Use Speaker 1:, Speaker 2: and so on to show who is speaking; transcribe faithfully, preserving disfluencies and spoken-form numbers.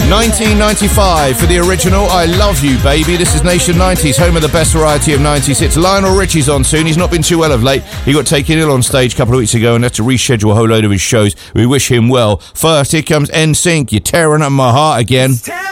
Speaker 1: nineteen ninety-five for the original I Love You Baby. This is Nation nineties, home of the best variety of nineties hits. Lionel Richie's on soon. He's not been too well of late. He got taken ill on stage a couple of weeks ago and had to reschedule a whole load of his shows. We wish him well. First, here comes N Sync. You're tearing up my heart again.